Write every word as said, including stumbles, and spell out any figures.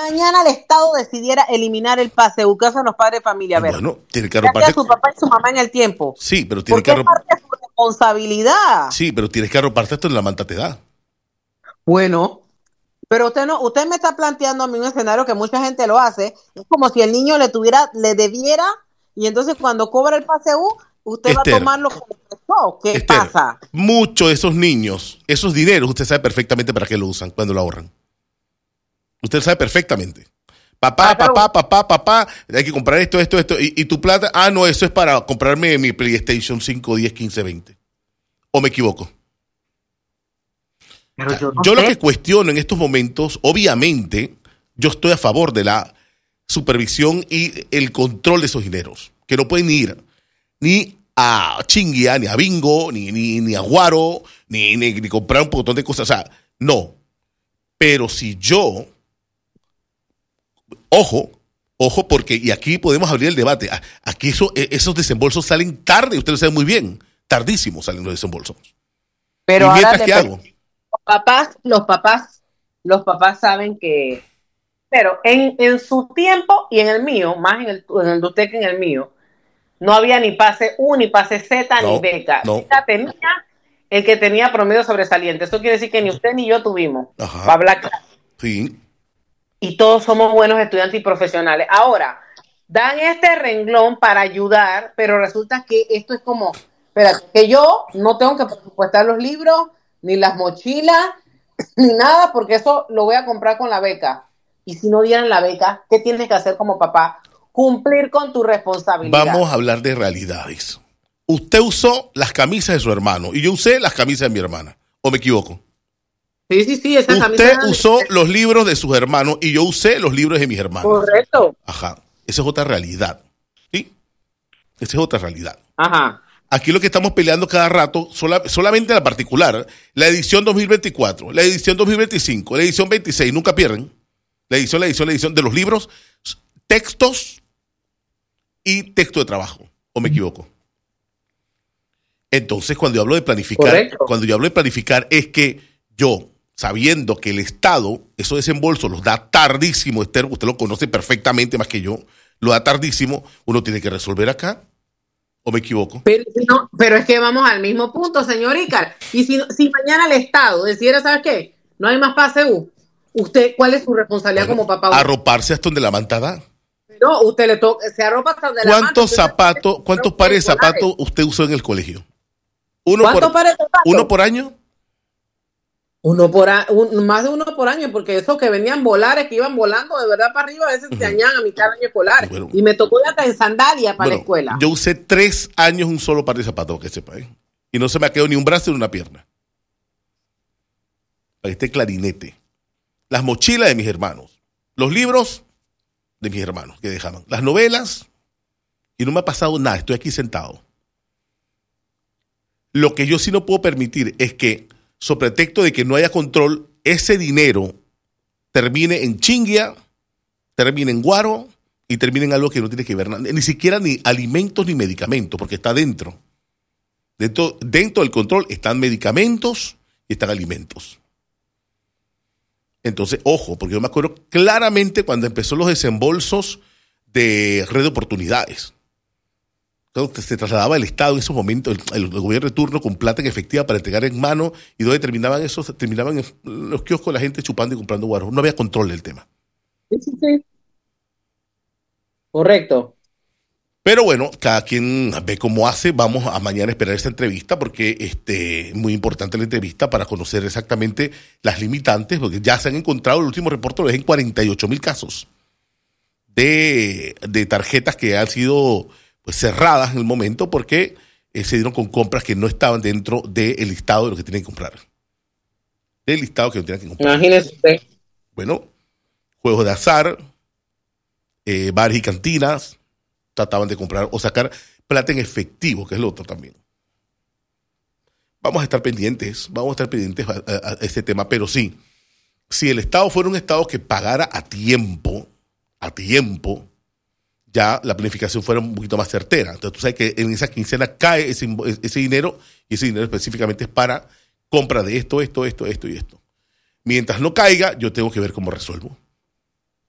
mañana el Estado decidiera eliminar el pase U, ¿qué hacen los padres de familia? A ver, bueno, tiene que arroparse a su papá y su mamá en el tiempo. Sí, pero tiene que arrop... es parte de su responsabilidad. Sí, pero tienes que arroparte esto en la manta te da. Bueno, pero usted no, usted me está planteando a mí un escenario que mucha gente lo hace. Es como si el niño le tuviera, le debiera, y entonces cuando cobra el pase U, usted Esther, va a tomar lo que le prestó. ¿Qué Esther, pasa? Muchos de esos niños, esos dineros, usted sabe perfectamente para qué lo usan cuando lo ahorran. Usted sabe perfectamente. Papá, ah, pero... papá, papá, papá, hay que comprar esto, esto, esto. Y, y tu plata, ah, no, eso es para comprarme mi PlayStation cinco, diez, quince, veinte. ¿O me equivoco? Pero yo no yo sé. Lo que cuestiono en estos momentos, obviamente, yo estoy a favor de la supervisión y el control de esos dineros. Que no pueden ir ni a Chinguia, ni a Bingo, ni, ni, ni a Guaro, ni, ni, ni comprar un montón de cosas. O sea, no. Pero si yo... Ojo, ojo, porque, y aquí podemos abrir el debate, aquí eso, esos desembolsos salen tarde, usted lo sabe muy bien, tardísimo salen los desembolsos. Pero ¿Y ahora mientras qué hago? Los papás, los papás, los papás saben que, pero en, en su tiempo y en el mío, más en el, en el de usted que en el mío, no había ni pase U, ni pase Z, no, ni beca. No. Beca tenía el que tenía promedio sobresaliente. Eso quiere decir que ni usted ni yo tuvimos. Ajá. Para hablar claro. Sí. Y todos somos buenos estudiantes y profesionales. Ahora, dan este renglón para ayudar, pero resulta que esto es como, espérate, que yo no tengo que presupuestar los libros, ni las mochilas, ni nada, porque eso lo voy a comprar con la beca. Y si no dieran la beca, ¿qué tienes que hacer como papá? Cumplir con tu responsabilidad. Vamos a hablar de realidades. Usted usó las camisas de su hermano y yo usé las camisas de mi hermana. ¿O me equivoco? Sí, sí, sí. Esa Usted usó de... los libros de sus hermanos y yo usé los libros de mis hermanos. Correcto. Ajá. Esa es otra realidad. ¿Sí? Esa es otra realidad. Ajá. Aquí lo que estamos peleando cada rato, sola, solamente la particular, la edición dos mil veinticuatro, la edición dos mil veinticinco, la edición veintiséis, nunca pierden. La edición, la edición, la edición de los libros, textos y texto de trabajo. ¿O me equivoco? Entonces, cuando yo hablo de planificar, Correcto. cuando yo hablo de planificar es que yo, sabiendo que el Estado, esos desembolsos los da tardísimo, Esther, usted lo conoce perfectamente más que yo, lo da tardísimo, uno tiene que resolver acá. ¿O me equivoco? Pero, no, pero es que vamos al mismo punto, señor Icar. Y si, si mañana el Estado decidiera, ¿sabes qué? No hay más pase U. ¿Usted cuál es su responsabilidad bueno, como papá? Arroparse hasta donde la manta da. No, usted le toca, se arropa hasta donde la manta. ¿Cuántos zapatos, cuántos pares de zapatos usted usó en el colegio? ¿Uno ¿Cuántos por, pares de zapatos? ¿Uno por año? Uno por a, un, más de uno por año, porque esos que venían volares, que iban volando de verdad para arriba, a veces uh-huh. se dañaban a mitad del año escolar. Bueno, y me tocó ir hasta en sandalia para bueno, la escuela. Yo usé tres años un solo par de zapatos, que sepa, ¿eh? Y no se me ha quedado ni un brazo ni una pierna. Para este clarinete. Las mochilas de mis hermanos. Los libros de mis hermanos que dejaban. Las novelas. Y no me ha pasado nada. Estoy aquí sentado. Lo que yo sí no puedo permitir es que, sobre pretexto de que no haya control, ese dinero termine en Chinguia, termine en Guaro y termine en algo que no tiene que ver nada. Ni siquiera ni alimentos ni medicamentos, porque está dentro. Dentro, dentro del control están medicamentos y están alimentos. Entonces, ojo, porque yo me acuerdo claramente cuando empezó los desembolsos de Red de Oportunidades. Entonces, se trasladaba el Estado en esos momentos, el, el gobierno de turno con plata en efectiva para entregar en mano, y donde terminaban esos, terminaban en los kioscos la gente chupando y comprando guaros. No había control del tema. Sí, sí, sí. Correcto. Pero bueno, cada quien ve cómo hace. Vamos a mañana esperar esta entrevista porque este, es muy importante la entrevista para conocer exactamente las limitantes, porque ya se han encontrado, el último reporte lo es en cuarenta y ocho mil casos de, de tarjetas que han sido pues, cerradas en el momento porque eh, se dieron con compras que no estaban dentro del listado de lo que tienen que comprar. Del listado que no tienen que comprar. Imagínese usted. Bueno, juegos de azar, eh, bares y cantinas, trataban de comprar o sacar plata en efectivo, que es lo otro también. Vamos a estar pendientes, vamos a estar pendientes a, a, a este tema, pero sí, si el Estado fuera un Estado que pagara a tiempo, a tiempo, ya la planificación fuera un poquito más certera. Entonces tú sabes que en esa quincena cae ese, ese dinero, y ese dinero específicamente es para compra de esto, esto, esto, esto y esto. Mientras no caiga, yo tengo que ver cómo resuelvo.